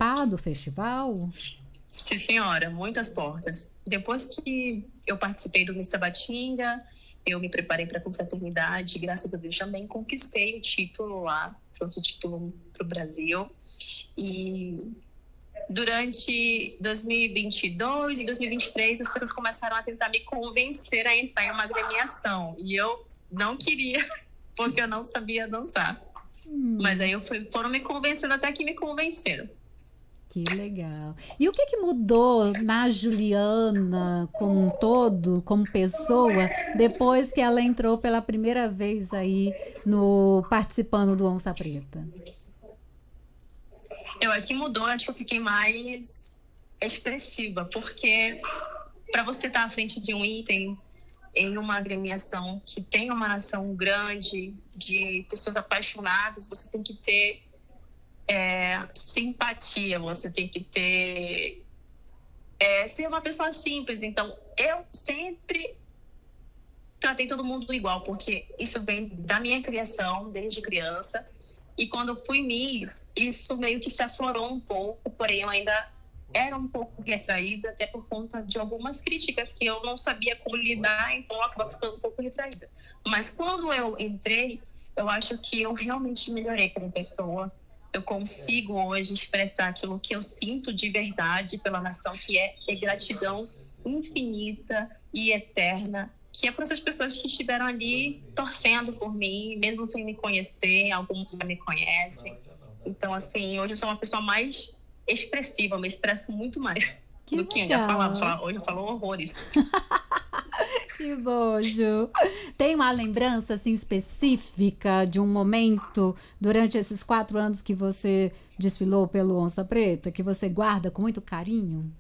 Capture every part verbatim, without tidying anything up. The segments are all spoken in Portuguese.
participar do festival? Sim, senhora, muitas portas. Depois que eu participei do Miss Tabatinga, eu me preparei para a confraternidade, graças a Deus também conquistei o título lá, trouxe o título para o Brasil. E durante dois mil e vinte e dois e dois mil e vinte e três, as pessoas começaram a tentar me convencer a entrar em uma agremiação. E eu não queria, porque eu não sabia dançar. Hum. Mas aí eu fui, foram me convencendo até que me convenceram. Que legal. E o que, que mudou na Juliana como um todo, como pessoa, depois que ela entrou pela primeira vez aí no participando do Onça Preta? Eu acho que mudou, acho que eu fiquei mais expressiva, porque para você estar à frente de um item em uma agremiação que tem uma nação grande, de pessoas apaixonadas, você tem que ter é, simpatia, você tem que ter... É, ser uma pessoa simples. Então, eu sempre tratei todo mundo igual, porque isso vem da minha criação, desde criança. E quando eu fui Miss, isso meio que se aflorou um pouco, porém eu ainda era um pouco retraída, até por conta de algumas críticas que eu não sabia como lidar, então eu acabava ficando um pouco retraída. Mas quando eu entrei, eu acho que eu realmente melhorei como pessoa. Eu consigo hoje expressar aquilo que eu sinto de verdade pela nação, que é, é gratidão infinita e eterna, que é para essas pessoas que estiveram ali torcendo por mim, mesmo sem me conhecer, alguns já me conhecem. Então, assim, hoje eu sou uma pessoa mais expressiva, eu me expresso muito mais que do legal. que eu já falava. Hoje eu falo horrores. Que bom, Ju. Tem uma lembrança assim específica de um momento durante esses quatro anos que você desfilou pelo Onça Preta, que você guarda com muito carinho?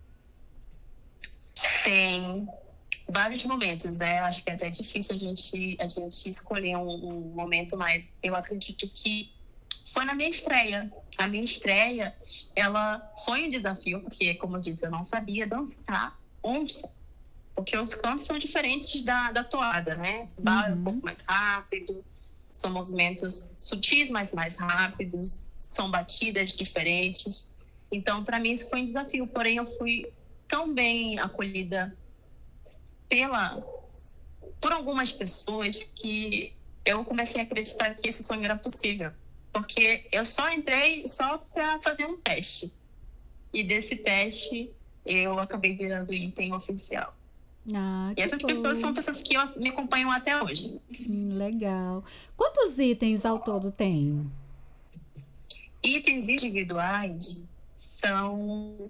Tem vários momentos, né? Acho que é até difícil a gente, a gente escolher um, um momento, mas eu acredito que foi na minha estreia. A minha estreia, ela foi um desafio, porque, como eu disse, eu não sabia dançar onça. Porque os cantos são diferentes da, da toada, né? O bar é um pouco mais rápido, são movimentos sutis, mas mais rápidos, são batidas diferentes. Então, para mim, isso foi um desafio. Porém, eu fui tão bem acolhida pela, por algumas pessoas que eu comecei a acreditar que esse sonho era possível. Porque eu só entrei só para fazer um teste. E desse teste, eu acabei virando item oficial. Ah, e essas bom. pessoas são pessoas que me acompanham até hoje. Hum, legal. Quantos itens ao todo tem? Itens individuais são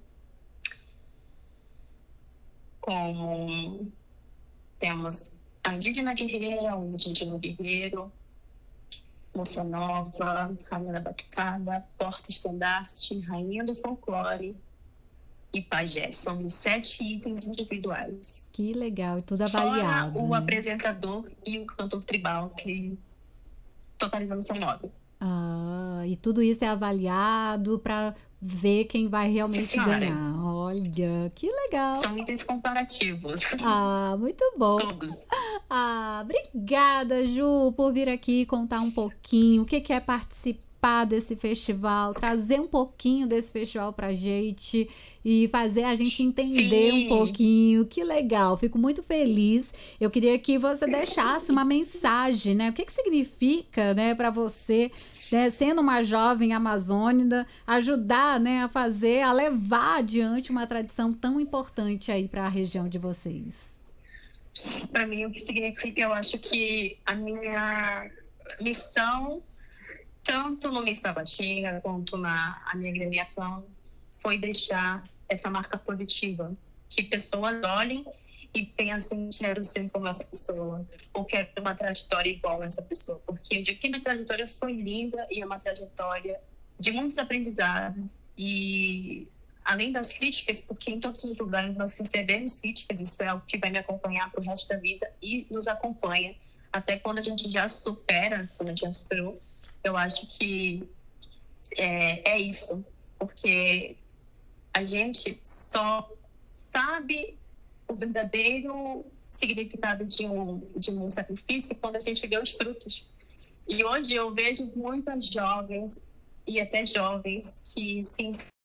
como temos a indígena guerreira, o indígena guerreiro, moça nova, rainha da batucada, porta-estandarte, rainha do folclore e pajé. São os sete itens individuais. Que legal, e tudo avaliado. Fora o né? apresentador e o cantor tribal, que totalizando são nove. Ah, e tudo isso é avaliado para ver quem vai realmente Sim, ganhar. Olha, que legal. São itens comparativos. Ah, muito bom. Todos. Ah, obrigada, Ju, por vir aqui contar um pouquinho o que, que é participar desse festival, trazer um pouquinho desse festival pra gente e fazer a gente entender Sim. um pouquinho. Que legal, fico muito feliz. Eu queria que você deixasse uma mensagem, né? O que que significa, né, para você, né, sendo uma jovem amazônica, ajudar, né, a fazer, a levar adiante uma tradição tão importante aí para a região de vocês? Para mim, o que significa, eu acho que a minha missão, tanto no Miss Tabatinga quanto na a minha agremiação, foi deixar essa marca positiva. Que pessoas olhem e pensem, quero ser como essa pessoa, ou quero ter uma trajetória igual a essa pessoa. Porque eu digo que minha trajetória foi linda e é uma trajetória de muitos aprendizados. E além das críticas, porque em todos os lugares nós recebemos críticas, isso é algo que vai me acompanhar para o resto da vida e nos acompanha. Até quando a gente já supera, quando a gente já superou, eu acho que é, é isso, porque a gente só sabe o verdadeiro significado de um, de um sacrifício quando a gente vê os frutos. E hoje eu vejo muitas jovens e até jovens que se